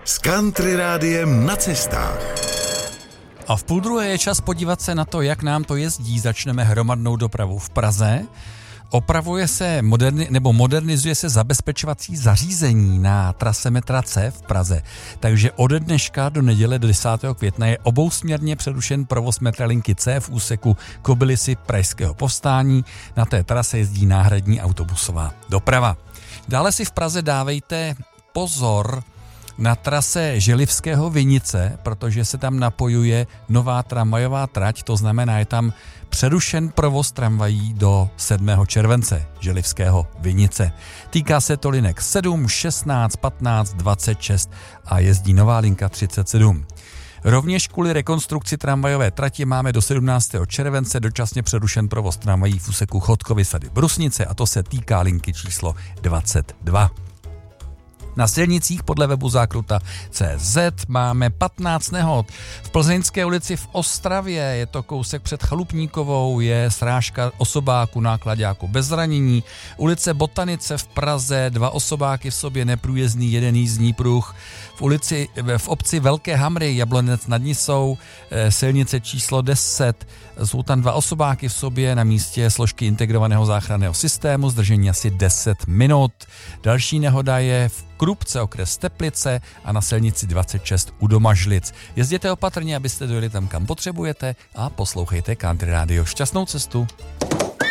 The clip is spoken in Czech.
s Country Rádiem na cestách. A v půl druhé je čas podívat se na to, jak nám to jezdí. Začneme hromadnou dopravu v Praze. Opravuje se, modernizuje se zabezpečovací zařízení na trase metra C v Praze. Takže od dneška do neděle do 10. května je obousměrně přerušen provoz metralinky C v úseku Kobylisy Pražského povstání. Na té trase jezdí náhradní autobusová doprava. Dále si v Praze dávejte pozor na trase Želivského Vinice, protože se tam napojuje nová tramvajová trať, to znamená, je tam přerušen provoz tramvají do 7. července Želivského Vinice. Týká se to linek 7, 16, 15, 26 a jezdí nová linka 37. Rovněž kvůli rekonstrukci tramvajové trati máme do 17. července dočasně přerušen provoz tramvají v úseku Chodkovy sady Brusnice a to se týká linky číslo 22. Na silnicích podle webu Zákruta.cz máme 15 nehod. V Plzeňské ulici v Ostravě je to kousek před Chalupníkovou, je srážka osobáku, náklaďáku bez zranění. Ulice Botanice v Praze, 2 osobáky v sobě, neprůjezdný jeden jízdní pruh. V obci Velké Hamry, Jablonec nad Nisou, silnice číslo 10, jsou tam 2 osobáky v sobě, na místě složky integrovaného záchranného systému, zdržení asi 10 minut. Další nehoda je v Krupce, okres Teplice a na silnici 26 u Domažlic. Jezděte opatrně, abyste dojeli tam, kam potřebujete a poslouchejte Country Radio. Šťastnou cestu.